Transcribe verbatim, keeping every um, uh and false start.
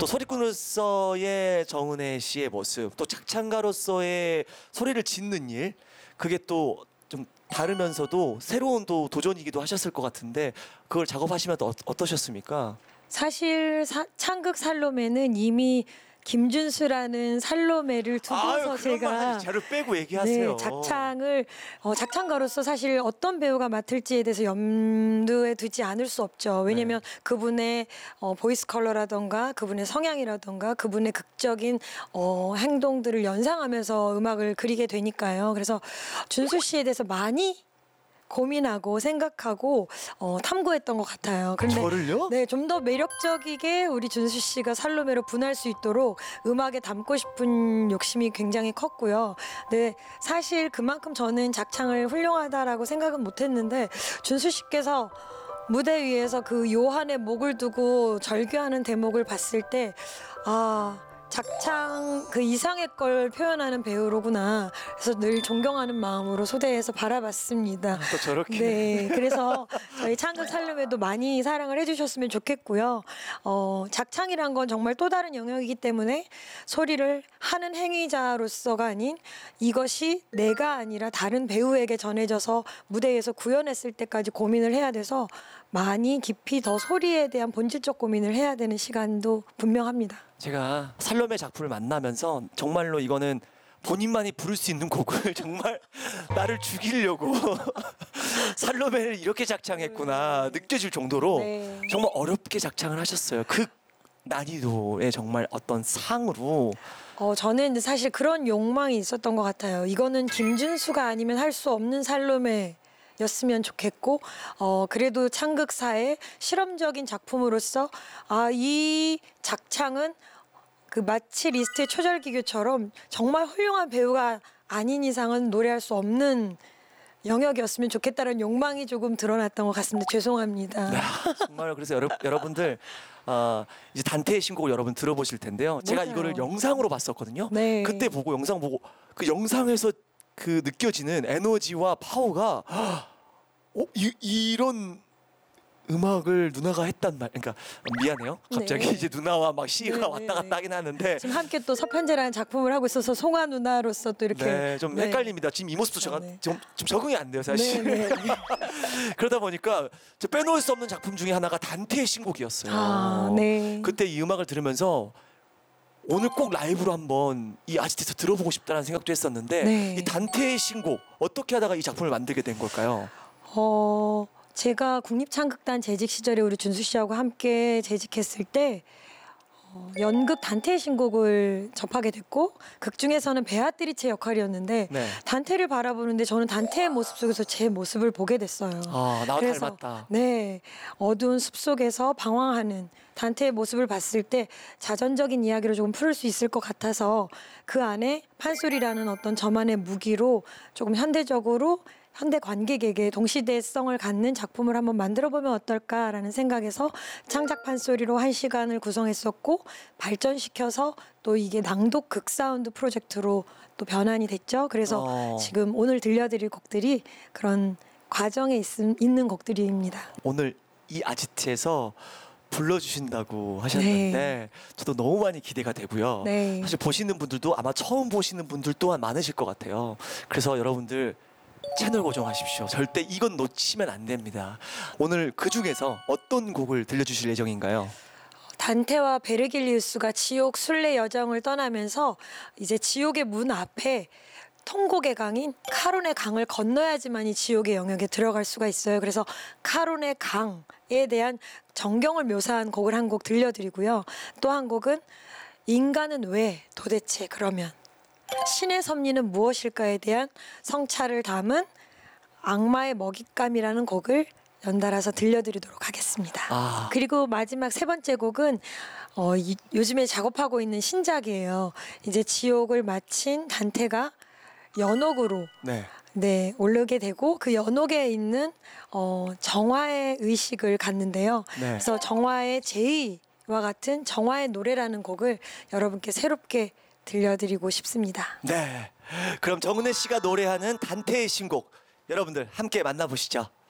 또 소리꾼으로서의 정은혜 씨의 모습, 또 작창가로서의 소리를 짓는 일, 그게 또 좀 다르면서도 새로운 또 도전이기도 하셨을 것 같은데 그걸 작업하시면 또 어, 어떠셨습니까? 사실 사, 창극 살로메는 이미 김준수라는 살로메를 두고서 아유, 제가 자료 빼고 얘기하세요. 네, 작창을 어, 작창가로서 사실 어떤 배우가 맡을지에 대해서 염두에 두지 않을 수 없죠. 왜냐하면 네. 그분의 어, 보이스 컬러라던가 그분의 성향이라던가 그분의 극적인 어, 행동들을 연상하면서 음악을 그리게 되니까요. 그래서 준수 씨에 대해서 많이 고민하고 생각하고 어, 탐구했던 것 같아요. 그런데 저를요? 네, 좀 더 매력적이게 우리 준수 씨가 살로메로 분할 수 있도록 음악에 담고 싶은 욕심이 굉장히 컸고요. 네, 사실 그만큼 저는 작창을 훌륭하다라고 생각은 못했는데 준수 씨께서 무대 위에서 그 요한의 목을 두고 절규하는 대목을 봤을 때 아. 작창 그 이상의 걸 표현하는 배우로구나. 그래서 늘 존경하는 마음으로 소대에서 바라봤습니다. 또 저렇게. 네, 그래서 저희 창극 살림에도 많이 사랑을 해주셨으면 좋겠고요. 어, 작창이란 건 정말 또 다른 영역이기 때문에 소리를 하는 행위자로서가 아닌 이것이 내가 아니라 다른 배우에게 전해져서 무대에서 구현했을 때까지 고민을 해야 돼서 많이 깊이 더 소리에 대한 본질적 고민을 해야 되는 시간도 분명합니다. 제가 살롬의 작품을 만나면서 정말로 이거는 본인만이 부를 수 있는 곡을 정말 나를 죽이려고 살로메를 이렇게 작창했구나 느껴질 정도로 네. 정말 어렵게 작창을 하셨어요. 극 난이도의 정말 어떤 상으로. 어, 저는 사실 그런 욕망이 있었던 것 같아요. 이거는 김준수가 아니면 할 수 없는 살로메 였으면 좋겠고 어 그래도 창극사의 실험적인 작품으로서 아, 이 작창은 그 마치 리스트의 초절기교처럼 정말 훌륭한 배우가 아닌 이상은 노래할 수 없는 영역이었으면 좋겠다는 욕망이 조금 드러났던 것 같습니다. 죄송합니다. 네, 정말 그래서 여러, 여러분들 어, 이제 단테의 신곡을 여러분 들어보실 텐데요. 제가 맞아요. 이거를 영상으로 봤었거든요. 네. 그때 보고 영상 보고 그 영상에서 그 느껴지는 에너지와 파워가 어, 이, 이런 음악을 누나가 했단 말. 그러니까 미안해요. 갑자기 네. 이제 누나와 막 시가 네, 왔다 갔다 네. 하긴 하는데 지금 함께 또 서편제라는 작품을 하고 있어서 송아 누나로서 또 이렇게 네, 좀 네. 헷갈립니다. 지금 이 모습도 제가 네. 좀, 좀 적응이 안 돼요, 사실. 네, 네, 네. 그러다 보니까 저 빼놓을 수 없는 작품 중에 하나가 단테의 신곡이었어요. 아, 네. 그때 이 음악을 들으면서 오늘 꼭 라이브로 한번 이 아지트에서 들어보고 싶다는 생각도 했었는데 네. 이 단테의 신곡 어떻게 하다가 이 작품을 만들게 된 걸까요? 어, 제가 국립창극단 재직 시절에 우리 준수 씨하고 함께 재직했을 때 어, 연극 단테의 신곡을 접하게 됐고 극 중에서는 베아트리체 역할이었는데 네. 단테를 바라보는데 저는 단테의 모습 속에서 제 모습을 보게 됐어요. 아, 나와 그래서, 닮았다. 네, 어두운 숲속에서 방황하는 단테의 모습을 봤을 때 자전적인 이야기를 조금 풀을 수 있을 것 같아서 그 안에 판소리라는 어떤 저만의 무기로 조금 현대적으로 현대 관객에게 동시대성을 갖는 작품을 한번 만들어보면 어떨까라는 생각에서 창작 판소리로 한 시간을 구성했었고 발전시켜서 또 이게 낭독 극 사운드 프로젝트로 또 변환이 됐죠. 그래서 어. 지금 오늘 들려드릴 곡들이 그런 과정에 있, 있는 곡들입니다. 오늘 이 아지트에서 불러주신다고 하셨는데 네. 저도 너무 많이 기대가 되고요. 네. 사실 보시는 분들도 아마 처음 보시는 분들 또한 많으실 것 같아요. 그래서 여러분들 채널 고정하십시오. 절대 이건 놓치면 안 됩니다. 오늘 그 중에서 어떤 곡을 들려주실 예정인가요? 단테와 베르길리우스가 지옥 순례 여정을 떠나면서 이제 지옥의 문 앞에 통곡의 강인 카론의 강을 건너야지만 이 지옥의 영역에 들어갈 수가 있어요. 그래서 카론의 강에 대한 정경을 묘사한 곡을 한 곡 들려드리고요. 또 한 곡은 인간은 왜 도대체 그러면 신의 섭리는 무엇일까에 대한 성찰을 담은 악마의 먹잇감이라는 곡을 연달아서 들려드리도록 하겠습니다. 아. 그리고 마지막 세 번째 곡은 어, 이, 요즘에 작업하고 있는 신작이에요. 이제 지옥을 마친 단테가 연옥으로 네. 네, 오르게 되고 그 연옥에 있는 어, 정화의 의식을 갖는데요. 네. 그래서 정화의 제의와 같은 정화의 노래라는 곡을 여러분께 새롭게 들려드리고 싶습니다. 네. 그럼 정은혜 씨가 노래하는 단테의 신곡 여러분들 함께 만나보시죠.